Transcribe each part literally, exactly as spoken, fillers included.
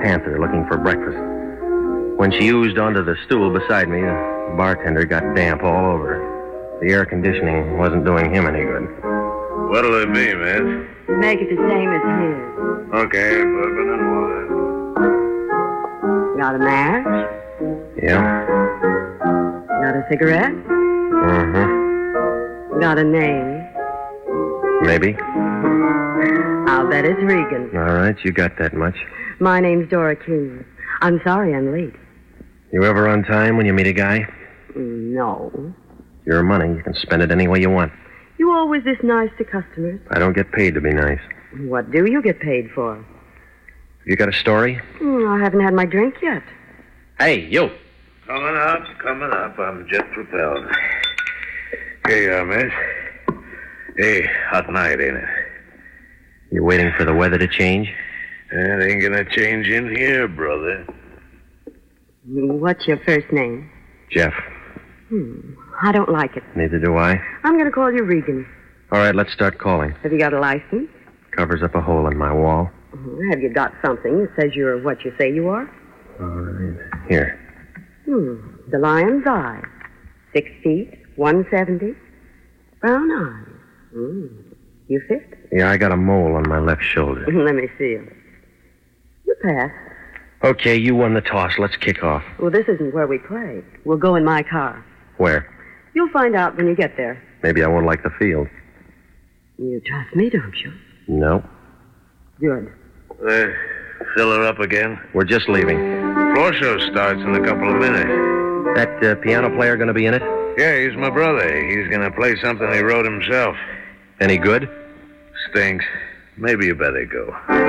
panther looking for breakfast. When she oozed onto the stool beside me, the bartender got damp all over. The air conditioning wasn't doing him any good. What'll it be, miss? Make it the same as his. Okay, bourbon and water. Got a match? Yeah? Got a cigarette? Mm-hmm. Got a name? Maybe. I'll bet it's Regan. All right, you got that much. My name's Dora King. I'm sorry I'm late. You ever on time when you meet a guy? No. Your money, you can spend it any way you want. You always this nice to customers? I don't get paid to be nice. What do you get paid for? You got a story? Mm, I haven't had my drink yet. Hey, you. Coming up, coming up. I'm jet propelled. Here you are, miss. Hey, hot night, ain't it? You waiting for the weather to change? It ain't gonna change in here, brother. What's your first name? Jeff. Hmm. I don't like it. Neither do I. I'm going to call you Regan. All right, let's start calling. Have you got a license? Covers up a hole in my wall. Uh, have you got something that says you're what you say you are? All right. Here. Hmm. The lion's eye. Six feet, one seventy. Brown eyes. Hmm. You fit? Yeah, I got a mole on my left shoulder. Let me see it. You pass. Okay, you won the toss. Let's kick off. Well, this isn't where we play. We'll go in my car. Where? You'll find out when you get there. Maybe I won't like the field. You trust me, don't you? No. Good. Uh, fill her up again? We're just leaving. Floor show starts in a couple of minutes. That uh, piano player going to be in it? Yeah, he's my brother. He's gonna play something he wrote himself. Any good? Stinks. Maybe you better go.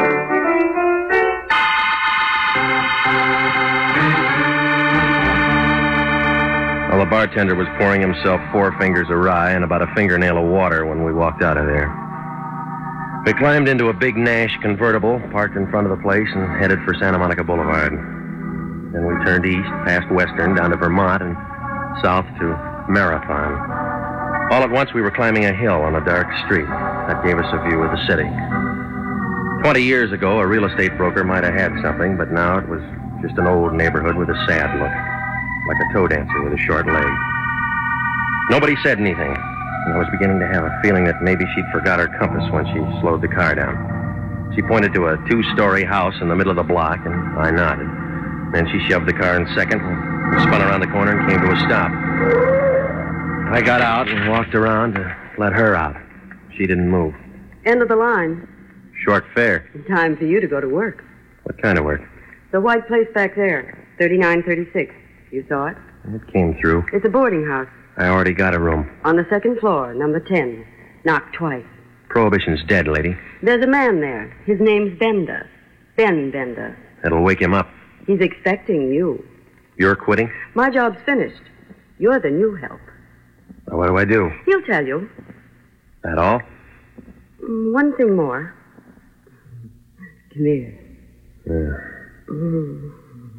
Well, the bartender was pouring himself four fingers of rye and about a fingernail of water when we walked out of there. We climbed into a big Nash convertible, parked in front of the place, and headed for Santa Monica Boulevard. Then we turned east, past Western, down to Vermont, and south to Marathon. All at once, we were climbing a hill on a dark street. That gave us a view of the city. Twenty years ago, a real estate broker might have had something, but now it was just an old neighborhood with a sad look. Like a toe dancer with a short leg. Nobody said anything, and I was beginning to have a feeling that maybe she'd forgot her compass when she slowed the car down. She pointed to a two-story house in the middle of the block, and I nodded. Then she shoved the car in second and spun around the corner and came to a stop. I got out and walked around to let her out. She didn't move. End of the line. Short fare. Time for you to go to work. What kind of work? The white place back there, thirty-nine thirty-six. You saw it? It came through. It's a boarding house. I already got a room. On the second floor, number ten. Knocked twice. Prohibition's dead, lady. There's a man there. His name's Bender. Ben Bender. That'll wake him up. He's expecting you. You're quitting? My job's finished. You're the new help. Well, what do I do? He'll tell you. That all? Mm, One thing more. Come here. Yeah. Mm.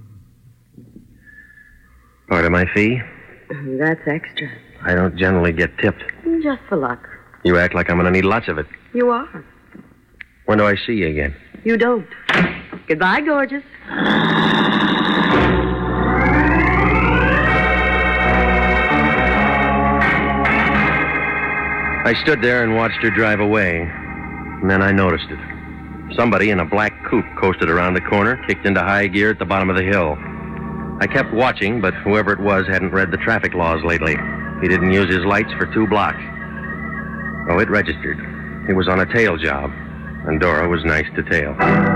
Part of my fee? That's extra. I don't generally get tipped. Just for luck. You act like I'm going to need lots of it. You are. When do I see you again? You don't. Goodbye, gorgeous. I stood there and watched her drive away. And then I noticed it. Somebody in a black coupe coasted around the corner, kicked into high gear at the bottom of the hill. I kept watching, but whoever it was hadn't read the traffic laws lately. He didn't use his lights for two blocks. Oh, it registered. It was on a tail job, and Dora was nice to tail.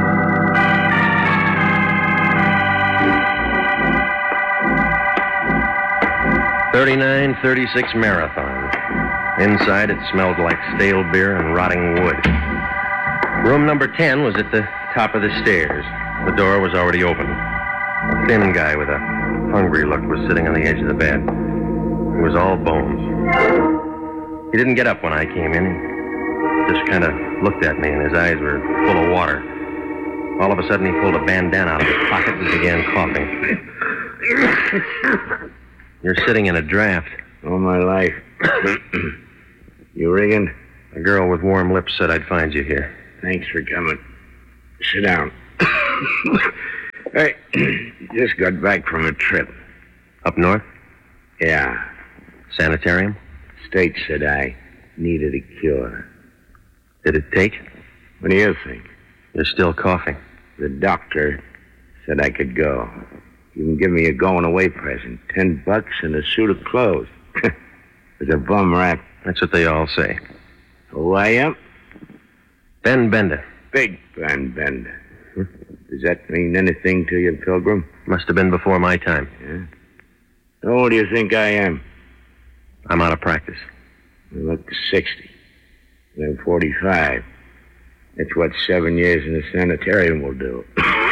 thirty-nine thirty-six Marathon. Inside, it smelled like stale beer and rotting wood. Room number ten was at the top of the stairs. The door was already open. A thin guy with a hungry look was sitting on the edge of the bed. He was all bones. He didn't get up when I came in. He just kind of looked at me, and his eyes were full of water. All of a sudden, he pulled a bandana out of his pocket and began coughing. You're sitting in a draft. All my life. You Regan? A girl with warm lips said I'd find you here. Thanks for coming. Sit down. Hey, just got back from a trip. Up north? Yeah. Sanitarium? State said I needed a cure. Did it take? What do you think? You're still coughing. The doctor said I could go. Even give me a going-away present. Ten bucks and a suit of clothes. It's a bum rap. That's what they all say. Who I am? Ben Bender. Big Ben Bender. Hmm? Does that mean anything to you, Pilgrim? Must have been before my time. Yeah? How old do you think I am? I'm out of practice. I look sixty. I'm forty-five. That's what seven years in the sanitarium will do.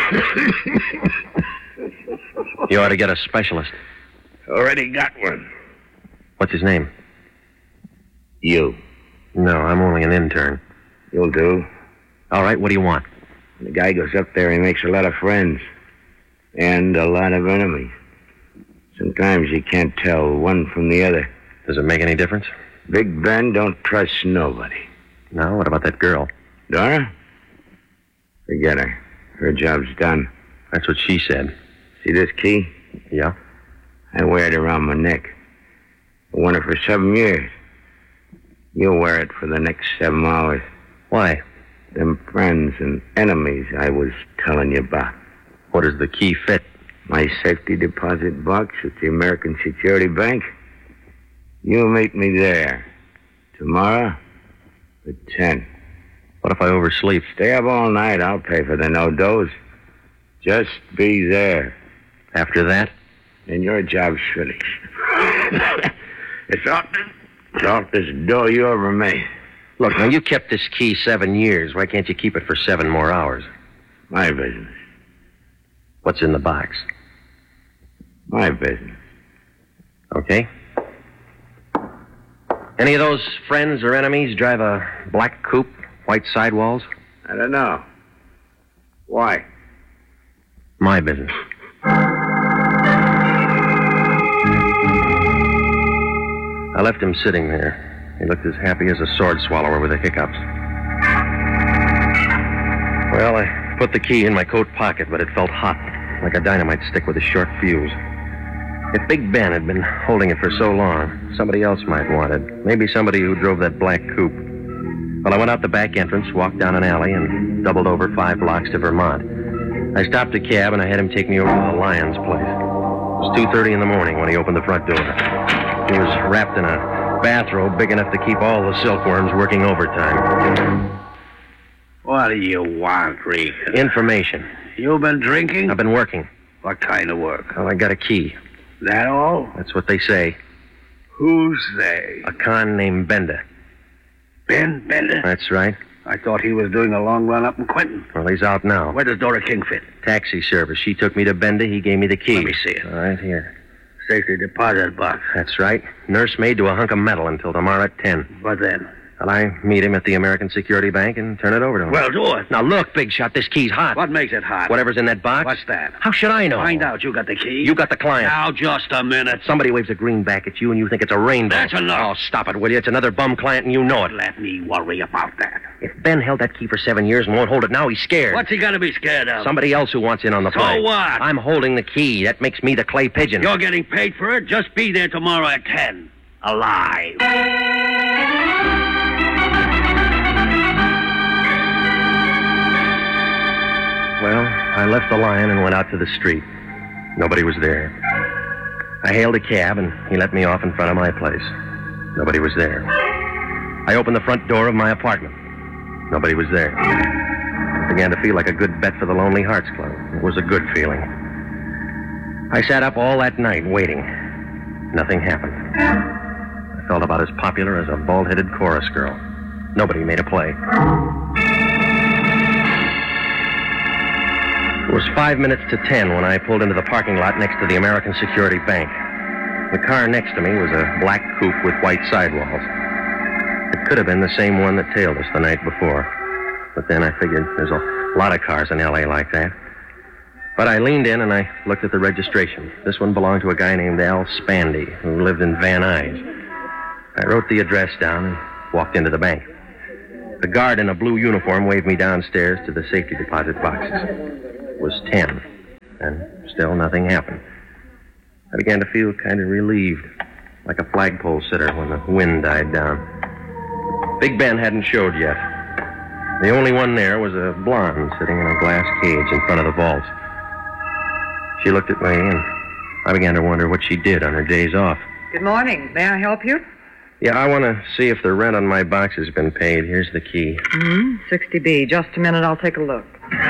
You ought to get a specialist. Already got one. What's his name? You. No, I'm only an intern. You'll do. All right, what do you want? The guy goes up there, he makes a lot of friends. And a lot of enemies. Sometimes you can't tell one from the other. Does it make any difference? Big Ben don't trust nobody. No, what about that girl? Dora? Forget her. Her job's done. That's what she said. See this key? Yeah? I wear it around my neck. I worn it for seven years. You'll wear it for the next seven hours. Why? Them friends and enemies I was telling you about. What does the key fit? My safety deposit box at the American Security Bank. You meet me there. Tomorrow at ten. What if I oversleep? Stay up all night. I'll pay for the no-dose. Just be there. After that? And your job's finished. It's off this, it's off this door you ever made. Look, now, you kept this key seven years. Why can't you keep it for seven more hours? My business. What's in the box? My business. Okay. Any of those friends or enemies drive a black coupe, white sidewalls? I don't know. Why? My business. I left him sitting there. He looked as happy as a sword swallower with the hiccups. Well, I put the key in my coat pocket, but it felt hot, like a dynamite stick with a short fuse. If Big Ben had been holding it for so long, somebody else might want it. Maybe somebody who drove that black coupe. Well, I went out the back entrance, walked down an alley, and doubled over five blocks to Vermont. I stopped a cab, and I had him take me over to the Lyons place. It was two thirty in the morning when he opened the front door. He was wrapped in a bathrobe big enough to keep all the silkworms working overtime. What do you want, Reek? Information. You been drinking? I've been working. What kind of work? Well, I got a key. That all? That's what they say. Who's they? A con named Bender. Ben Bender? That's right. I thought he was doing a long run up in Quentin. Well, he's out now. Where does Dora King fit? Taxi service. She took me to Bender. He gave me the key. Let me see it. All right, here. Safety deposit box. That's right. Nursemaid to a hunk of metal until tomorrow at ten. What then? Well, I meet him at the American Security Bank and turn it over to him. Well, do it. Now, look, Big Shot, this key's hot. What makes it hot? Whatever's in that box. What's that? How should I know? Find out. You got the key. You got the client. Now, just a minute. Somebody waves a greenback at you and you think it's a rainbow. That's enough. Oh, stop it, will you? It's another bum client and you know it. Let me worry about that. If Ben held that key for seven years and won't hold it now, he's scared. What's he got to be scared of? Somebody else who wants in on the So play. what? I'm holding the key. That makes me the clay pigeon. You're getting paid for it. Just be there tomorrow at ten. Alive. Well, I left the Lion and went out to the street. Nobody was there. I hailed a cab, and he let me off in front of my place. Nobody was there. I opened the front door of my apartment. Nobody was there. I began to feel like a good bet for the Lonely Hearts Club. It was a good feeling. I sat up all that night waiting. Nothing happened. I felt about as popular as a bald-headed chorus girl. Nobody made a play. It was five minutes to ten when I pulled into the parking lot next to the American Security Bank. The car next to me was a black coupe with white sidewalls. It could have been the same one that tailed us the night before. But then I figured there's a lot of cars in L A like that. But I leaned in and I looked at the registration. This one belonged to a guy named Al Spandy, who lived in Van Nuys. I wrote the address down and walked into the bank. The guard in a blue uniform waved me downstairs to the safety deposit boxes. It was ten. Still, nothing happened. I began to feel kind of relieved, like a flagpole sitter when the wind died down. Big Ben hadn't showed yet. The only one there was a blonde sitting in a glass cage in front of the vaults. She looked at me, and I began to wonder what she did on her days off. Good morning. May I help you? Yeah, I want to see if the rent on my box has been paid. Here's the key. Mm-hmm. sixty B. Just a minute, I'll take a look.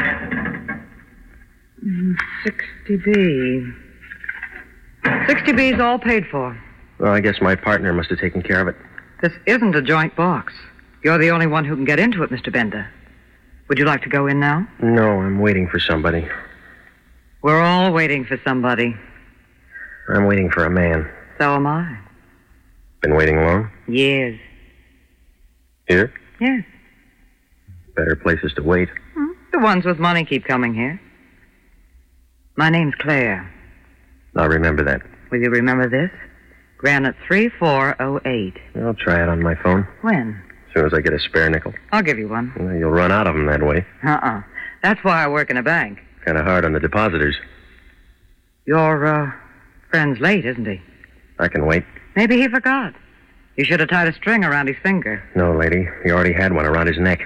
Mm, sixty B. sixty B's all paid for. Well, I guess my partner must have taken care of it. This isn't a joint box. You're the only one who can get into it, Mister Bender. Would you like to go in now? No, I'm waiting for somebody. We're all waiting for somebody. I'm waiting for a man. So am I. Been waiting long? Years. Here? Yes. Better places to wait. Hmm. The ones with money keep coming here. My name's Claire. I'll remember that. Will you remember this? Granite three four oh eight. I'll try it on my phone. When? As soon as I get a spare nickel. I'll give you one. Well, you'll run out of them that way. Uh-uh. That's why I work in a bank. Kind of hard on the depositors. Your, uh, friend's late, isn't he? I can wait. Maybe he forgot. You should have tied a string around his finger. No, lady. He already had one around his neck.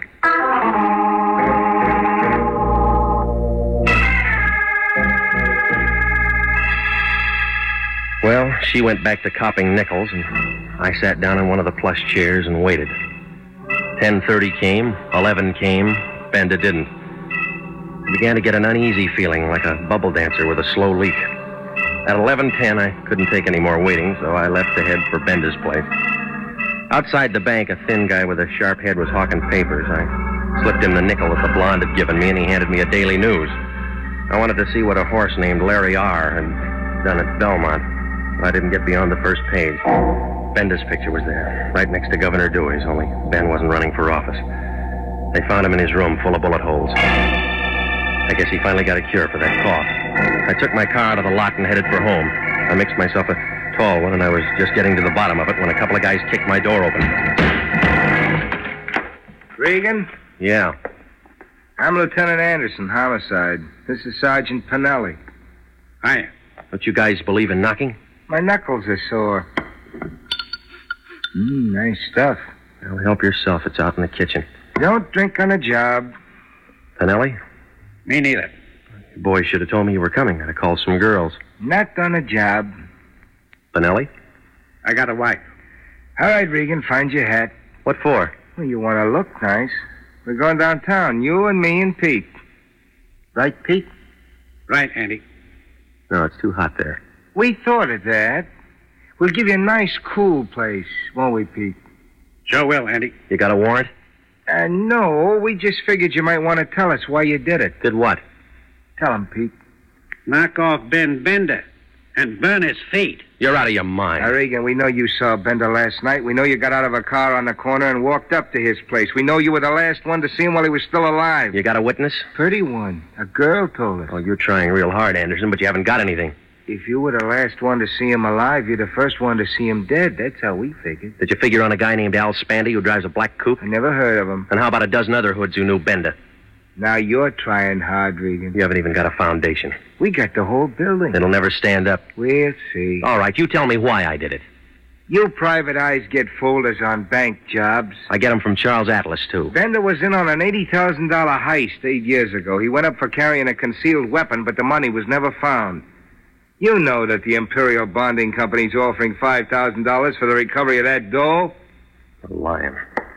Well, she went back to copping nickels, and I sat down in one of the plush chairs and waited. ten thirty came, eleven came, Benda didn't. I began to get an uneasy feeling, like a bubble dancer with a slow leak. At eleven ten, I couldn't take any more waiting, so I left to head for Benda's place. Outside the bank, a thin guy with a sharp head was hawking papers. I slipped him the nickel that the blonde had given me, and he handed me a Daily News. I wanted to see what a horse named Larry R. had done at Belmont. I didn't get beyond the first page. Benda's picture was there, right next to Governor Dewey's, only Ben wasn't running for office. They found him in his room full of bullet holes. I guess he finally got a cure for that cough. I took my car out of the lot and headed for home. I mixed myself a tall one, and I was just getting to the bottom of it when a couple of guys kicked my door open. Regan? Yeah. I'm Lieutenant Anderson, homicide. This is Sergeant Pinelli. Hiya. Don't you guys believe in knocking? My knuckles are sore. Mmm, nice stuff. Well, help yourself. It's out in the kitchen. Don't drink on a job. Pinelli? Me neither. You boys should have told me you were coming. I'd have called some girls. Not on a job. Pinelli? I got a wife. All right, Regan, find your hat. What for? Well, you want to look nice. We're going downtown, you and me and Pete. Right, Pete? Right, Andy. No, it's too hot there. We thought of that. We'll give you a nice, cool place, won't we, Pete? Sure will, Andy. You got a warrant? Uh, no, we just figured you might want to tell us why you did it. Did what? Tell him, Pete. Knock off Ben Bender and burn his feet. You're out of your mind. Uh, Regan, we know you saw Bender last night. We know you got out of a car on the corner and walked up to his place. We know you were the last one to see him while he was still alive. You got a witness? Pretty one. A girl told us. Oh, you're trying real hard, Anderson, but you haven't got anything. If you were the last one to see him alive, you're the first one to see him dead. That's how we figured. Did you figure on a guy named Al Spandy who drives a black coupe? I never heard of him. And how about a dozen other hoods who knew Bender? Now you're trying hard, Regan. You haven't even got a foundation. We got the whole building. It'll never stand up. We'll see. All right, you tell me why I did it. You private eyes get folders on bank jobs. I get them from Charles Atlas, too. Bender was in on an eighty thousand dollars heist eight years ago. He went up for carrying a concealed weapon, but the money was never found. You know that the Imperial Bonding Company's offering five thousand dollars for the recovery of that dough? A lion.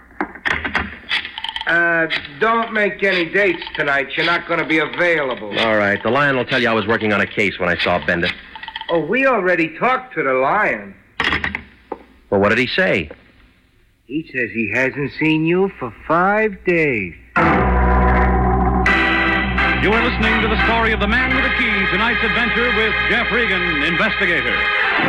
Uh, don't make any dates tonight. You're not going to be available. All right, the lion will tell you I was working on a case when I saw Bender. Oh, we already talked to the lion. Well, what did he say? He says he hasn't seen you for five days. You are listening to the story of the man with the key, tonight's adventure with Jeff Regan, investigator.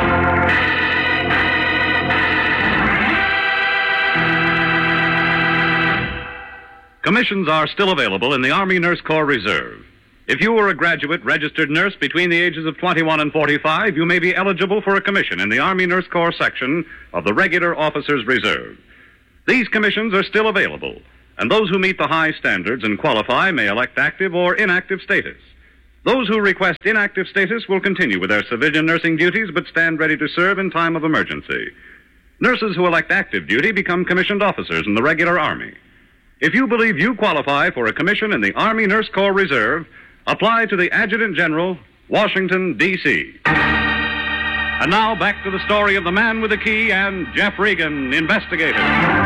Commissions are still available in the Army Nurse Corps Reserve. If you were a graduate registered nurse between the ages of twenty-one and forty-five, you may be eligible for a commission in the Army Nurse Corps section of the Regular Officers Reserve. These commissions are still available, and those who meet the high standards and qualify may elect active or inactive status. Those who request inactive status will continue with their civilian nursing duties but stand ready to serve in time of emergency. Nurses who elect active duty become commissioned officers in the regular Army. If you believe you qualify for a commission in the Army Nurse Corps Reserve, apply to the Adjutant General, Washington, D C And now back to the story of the man with the key and Jeff Regan, investigator.